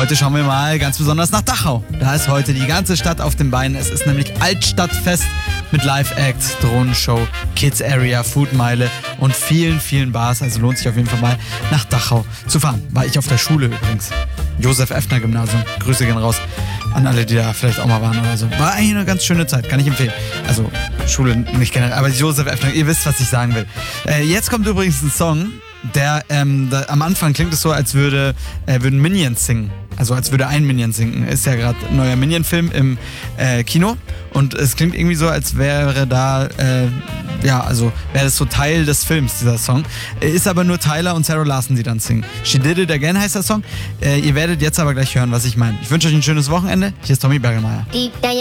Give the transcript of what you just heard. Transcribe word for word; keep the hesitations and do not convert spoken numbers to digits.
Heute schauen wir mal ganz besonders nach Dachau. Da ist heute die ganze Stadt auf den Beinen. Es ist nämlich Altstadtfest mit Live-Act, Drohnenshow, Kids Area, Foodmeile und vielen, vielen Bars. Also lohnt sich auf jeden Fall mal nach Dachau zu fahren. War ich auf der Schule übrigens. Josef-Effner-Gymnasium. Grüße gehen raus an alle, die da vielleicht auch mal waren oder so. War eigentlich eine ganz schöne Zeit, kann ich empfehlen. Also Schule nicht generell, aber Josef-Effner, ihr wisst, was ich sagen will. Äh, jetzt kommt übrigens ein Song, der ähm, da, am Anfang klingt es so, als würde, äh, würden Minions singen. Also als würde ein Minion singen. Ist ja gerade ein neuer Minion-Film im äh, Kino. Und es klingt irgendwie so, als wäre da, äh, ja, also wäre das so Teil des Films, dieser Song. Ist aber nur Tyler und Sarah Larson, die dann singen. She Did It Again heißt der Song. Äh, ihr werdet jetzt aber gleich hören, was ich meine. Ich wünsche euch ein schönes Wochenende. Hier ist Tommy Bergelmeier.